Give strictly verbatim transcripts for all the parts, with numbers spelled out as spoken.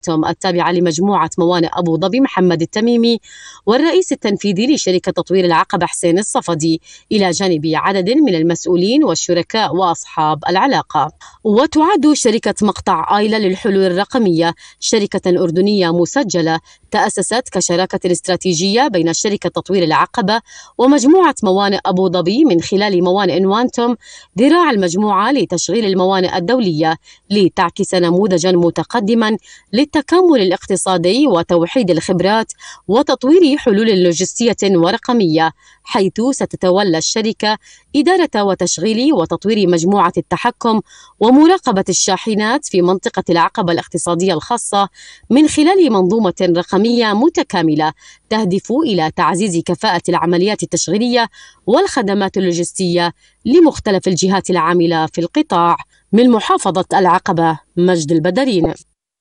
التابعة لمجموعة موانئ أبو ظبي محمد التميمي والرئيس التنفيذي لشركة تطوير العقبة حسين الصفدي، إلى جانب عدد من المسؤولين والشركاء وأصحاب العلاقة. وتعد شركة مقطع آيلا للحلول الرقمية شركة أردنية مسجلة تأسست كشراكة استراتيجية بين شركة تطوير العقبة ومجموعة موانئ أبو ظبي من خلال موانئ وانتوم ذراع المجموعة لتشغيل الموانئ الدولية، لتعكس نموذجا متقدما للتكامل الاقتصادي وتوحيد الخبرات وتطوير حلول لوجستية ورقمية، حيث ستتولى الشركة إدارة وتشغيل وتطوير مجموعة التحكم ومراقبة الشاحنات في منطقة العقبة الاقتصادية الخاصة من خلال منظومة رقمية متكاملة تهدف إلى تعزيز كفاءة العمليات التشغيلية والخدمات اللوجستية لمختلف الجهات العاملة في القطاع. من محافظة العقبة، مجد البدرين.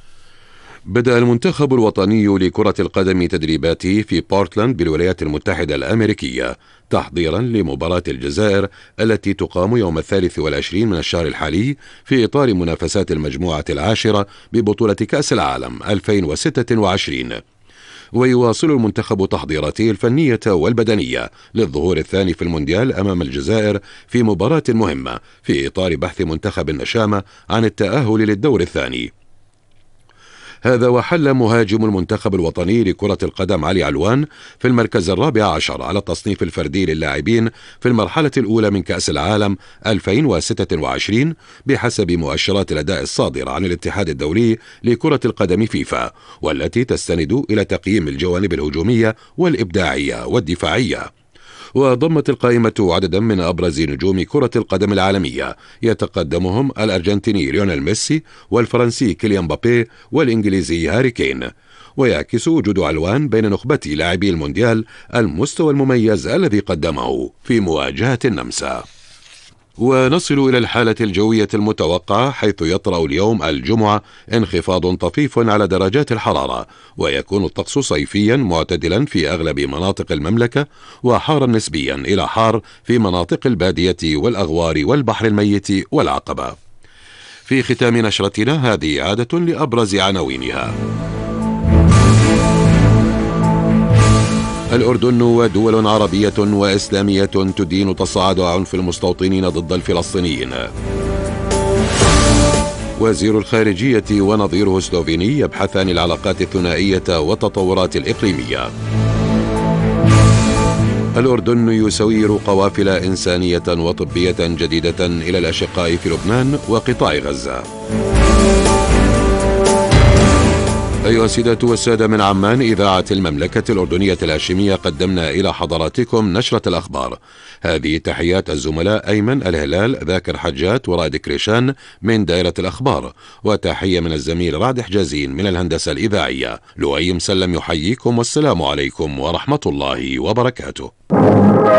بدأ المنتخب الوطني لكرة القدم تدريباته في بورتلاند بالولايات المتحدة الأمريكية تحضيرا لمباراة الجزائر التي تقام يوم الثالث والعشرين من الشهر الحالي في إطار منافسات المجموعة العاشرة ببطولة كأس العالم ألفين وستة وعشرين. ويواصل المنتخب تحضيراته الفنية والبدنية للظهور الثاني في المونديال أمام الجزائر في مباراة مهمة في إطار بحث منتخب النشامة عن التأهل للدور الثاني. هذا وحل مهاجم المنتخب الوطني لكرة القدم علي علوان في المركز الرابع عشر على التصنيف الفردي للاعبين في المرحلة الأولى من كأس العالم ألفين وستة وعشرين بحسب مؤشرات الأداء الصادرة عن الاتحاد الدولي لكرة القدم فيفا، والتي تستند إلى تقييم الجوانب الهجومية والإبداعية والدفاعية. وضمت القائمة عددا من أبرز نجوم كرة القدم العالمية يتقدمهم الأرجنتيني ليونيل ميسي والفرنسي كيليان مبابي والإنجليزي هاري كين. ويعكس وجود علوان بين نخبة لاعبي المونديال المستوى المميز الذي قدمه في مواجهة النمسا. ونصل إلى الحالة الجوية المتوقعة، حيث يطرأ اليوم الجمعة انخفاض طفيف على درجات الحرارة، ويكون الطقس صيفيا معتدلا في أغلب مناطق المملكة، وحارا نسبيا إلى حار في مناطق البادية والأغوار والبحر الميت والعقبة. في ختام نشرتنا هذه عادة لأبرز عناوينها. الأردن ودول عربية وإسلامية تدين تصاعد عنف المستوطنين ضد الفلسطينيين. وزير الخارجية ونظيره سلوفيني يبحثان العلاقات الثنائية والتطورات الإقليمية. الأردن يسير قوافل إنسانية وطبية جديدة إلى الأشقاء في لبنان وقطاع غزة. أيها السيدة والسادة، من عمان إذاعة المملكة الأردنية الهاشمية قدمنا إلى حضراتكم نشرة الأخبار. هذه تحيات الزملاء أيمن الهلال، ذاكر حجات، ورائد كريشان من دائرة الأخبار، وتحية من الزميل رعد حجازين من الهندسة الإذاعية. لؤي مسلم يحييكم، والسلام عليكم ورحمة الله وبركاته.